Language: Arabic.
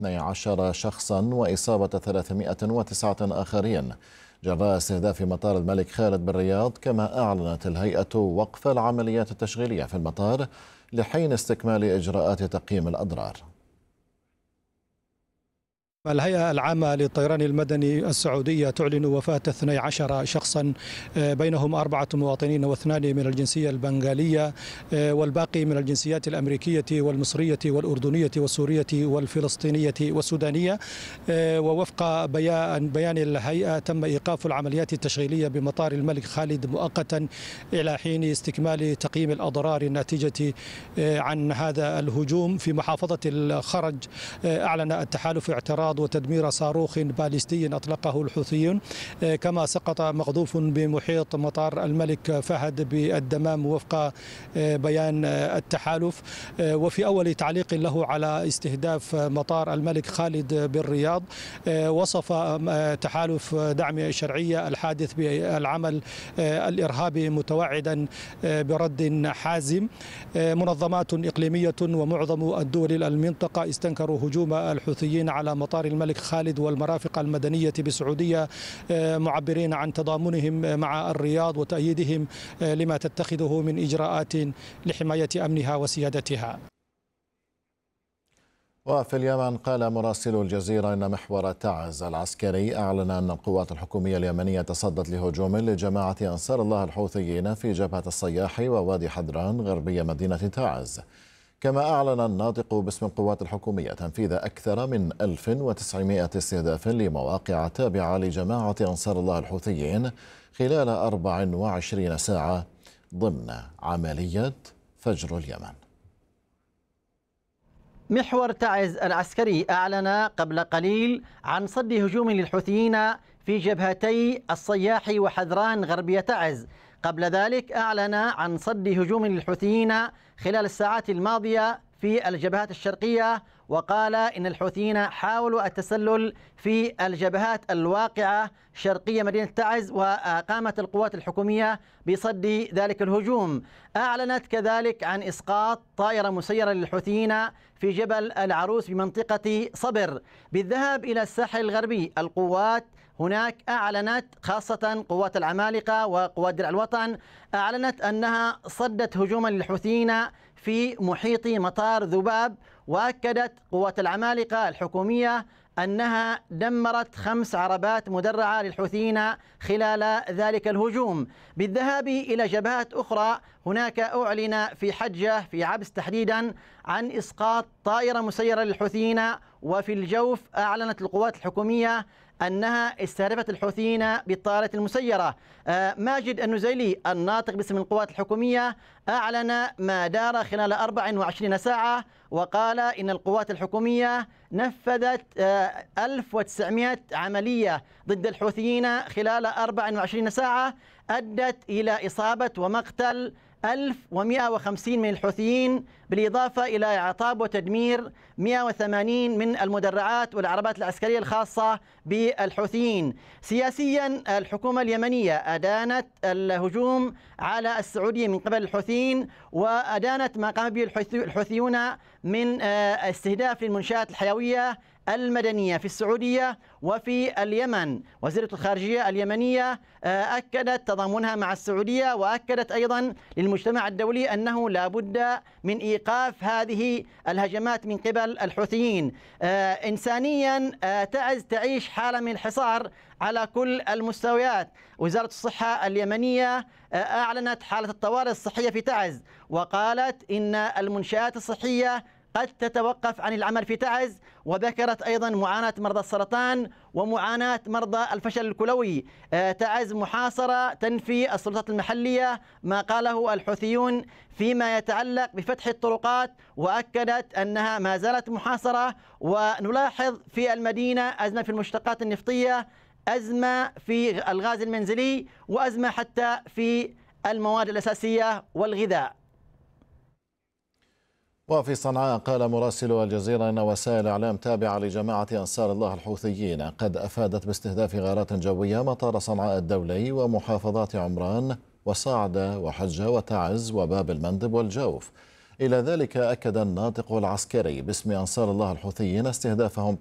12 شخصا وإصابة 309 آخرين جراء استهداف مطار الملك خالد بالرياض. كما أعلنت الهيئة وقف العمليات التشغيلية في المطار لحين استكمال إجراءات تقييم الأضرار. الهيئة العامة للطيران المدني السعودية تعلن وفاة 12 شخصا، بينهم 4 مواطنين و2 من الجنسية البنغالية، والباقي من الجنسيات الأمريكية والمصرية والأردنية والسورية والفلسطينية والسودانية. ووفق بيان الهيئة تم إيقاف العمليات التشغيلية بمطار الملك خالد مؤقتا إلى حين استكمال تقييم الأضرار الناتجة عن هذا الهجوم. في محافظة الخرج أعلن التحالف اعتراض وتدمير صاروخ باليستي أطلقه الحوثيون، كما سقط مقذوف بمحيط مطار الملك فهد بالدمام وفق بيان التحالف. وفي أول تعليق له على استهداف مطار الملك خالد بالرياض، وصف تحالف دعم الشرعية الحادث بالعمل الإرهابي، متوعدا برد حازم. منظمات إقليمية ومعظم الدول المنطقة استنكروا هجوم الحوثيين على مطار الملك خالد والمرافق المدنية بالسعودية، معبرين عن تضامنهم مع الرياض وتأييدهم لما تتخذه من إجراءات لحماية أمنها وسيادتها. وفي اليمن قال مراسل الجزيرة إن محور تعز العسكري أعلن أن القوات الحكومية اليمنية تصدت لهجوم لجماعة أنصار الله الحوثيين في جبهة الصياح ووادي حدران غربية مدينة تعز. كما أعلن الناطق باسم القوات الحكومية تنفيذ أكثر من 1900 استهداف لمواقع تابعة لجماعة أنصار الله الحوثيين خلال 24 ساعة ضمن عملية فجر اليمن. محور تعز العسكري أعلن قبل قليل عن صد هجوم للحوثيين في جبهتي الصياح وحذران غربية تعز. قبل ذلك أعلن عن صد هجوم للحوثيين خلال الساعات الماضية في الجبهات الشرقية، وقال إن الحوثيين حاولوا التسلل في الجبهات الواقعة شرقية مدينة تعز، وقامت القوات الحكومية بصد ذلك الهجوم. أعلنت كذلك عن إسقاط طائرة مسيرة للحوثيين في جبل العروس بمنطقة صبر. بالذهاب إلى الساحل الغربي، القوات هناك أعلنت، خاصة قوات العمالقة وقوات درع الوطن، أعلنت أنها صدت هجوما للحوثيين في محيط مطار ذباب. وأكدت قوات العمالقة الحكومية أنها دمرت 5 عربات مدرعة للحوثيين خلال ذلك الهجوم. بالذهاب إلى جبهات أخرى، هناك أعلن في حجة في عبس تحديدا عن إسقاط طائرة مسيرة للحوثيين. وفي الجوف أعلنت القوات الحكومية أنها استهدفت الحوثيين بالطائرة المسيرة. ماجد النزيلي الناطق باسم القوات الحكومية أعلن ما دار خلال 24 ساعة، وقال إن القوات الحكومية نفذت 1900 عملية ضد الحوثيين خلال 24 ساعة، أدت إلى إصابة ومقتل 1150 من الحوثيين، بالإضافة إلى إعطاب وتدمير 180 من المدرعات والعربات العسكرية الخاصة بالحوثيين. سياسيا، الحكومة اليمنية أدانت الهجوم على السعودية من قبل الحوثيين، وأدانت ما قام به الحوثيون من استهداف للمنشآت الحيوية المدنية في السعودية وفي اليمن. وزيرة الخارجية اليمنية أكدت تضامنها مع السعودية، وأكدت أيضا للمجتمع الدولي أنه لا بد من إيقاف هذه الهجمات من قبل الحوثيين. إنسانيا، تعز تعيش حالة من الحصار على كل المستويات. وزارة الصحة اليمنية أعلنت حالة الطوارئ الصحية في تعز، وقالت إن المنشآت الصحية قد تتوقف عن العمل في تعز. وذكرت أيضا معاناة مرضى السرطان ومعاناة مرضى الفشل الكلوي. تعز محاصرة، تنفي السلطات المحلية ما قاله الحوثيون فيما يتعلق بفتح الطرقات، وأكدت أنها ما زالت محاصرة. ونلاحظ في المدينة أزمة في المشتقات النفطية، أزمة في الغاز المنزلي، وأزمة حتى في المواد الأساسية والغذاء. وفي صنعاء قال مراسل الجزيرة إن وسائل إعلام تابعة لجماعة أنصار الله الحوثيين قد أفادت باستهداف غارات جوية مطار صنعاء الدولي ومحافظات عمران وصعدة وحجة وتعز وباب المندب والجوف، إلى ذلك أكد الناطق العسكري باسم أنصار الله الحوثيين استهدافهم